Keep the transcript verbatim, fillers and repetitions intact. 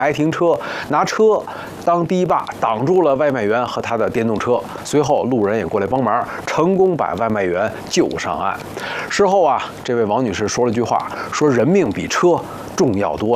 挨停车，拿车当堤坝挡住了外卖员和他的电动车。随后路人也过来帮忙，成功把外卖员救上岸。事后啊，这位王女士说了句话，说人命比车重要多了。